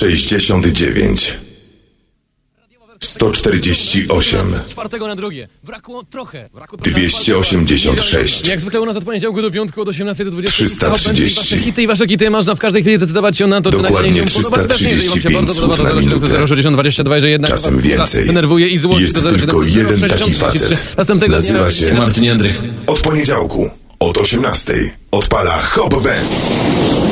69 148 Z czwartego na drugie. Brakło trochę. 286 Jak zwykle u nas od poniedziałku do piątku od 18 do 20. 330. Wasze hity i wasze kity można w każdej chwili zdecydować się na to, czy Dokładnie nagranie się podoba. Też nie, jeżeli wam się 335 bardzo podoba, słów na to 070 minutę. 060 22, że jednak Czasem was więcej. denerwuje i złości Jest do 070 tylko jeden 060 taki 33. facet. Następnego Nazywa dnia się Marcin Jędrych. Od poniedziałku od 18 odpala Hop Band.